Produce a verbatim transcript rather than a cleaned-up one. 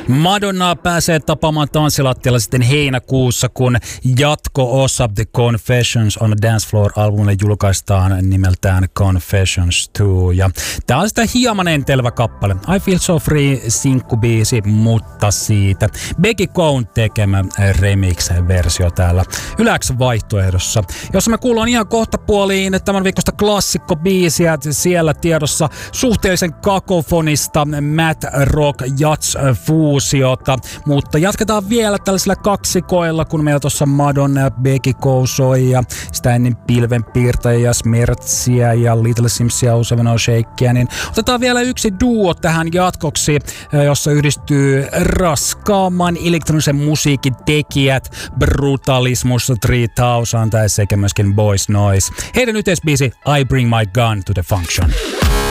Madonna pääsee tapaamaan tanssilattialla sitten heinäkuussa, kun jatko-osa The Confessions on the Dance Floor-albumille julkaistaan nimeltään Confessions two. Ja tää on sitä hieman entelevä kappale. I Feel So Free sinkkubiisi, mutta siitä Becky Cohn tekemä remix-versio täällä Yläks vaihtoehdossa, jossa me kuullaan ihan kohtapuoliin tämän viikosta klassikkobiisiä. Siellä tiedossa suhteellisen kakofonista Math Rock Jazz fuusiota, mutta jatketaan vielä tällaisilla kaksikoilla, kun meillä tuossa Madonna ja Becky Cohn soi ja sitä ennen Pilvenpiirtäjä, Smertsiä ja Little Simsia, oh seven oh Shakea, niin otetaan vielä yksi duo tähän jatkoksi, jossa yhdistyy raskaamman elektronisen musiikin tekijät Brutalismus three thousand sekä myöskin Boys Noise. Heidän yhteisbiisi I Bring My Gun to the Function.